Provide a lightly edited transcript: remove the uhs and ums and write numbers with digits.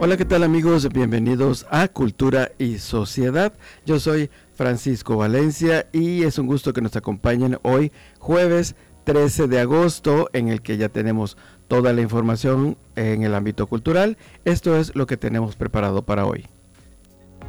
Hola, ¿qué tal amigos? Bienvenidos a Cultura y Sociedad. Yo soy Francisco Valencia y es un gusto que nos acompañen hoy, jueves 13 de agosto, en el que ya tenemos toda la información en el ámbito cultural. Esto es lo que tenemos preparado para hoy.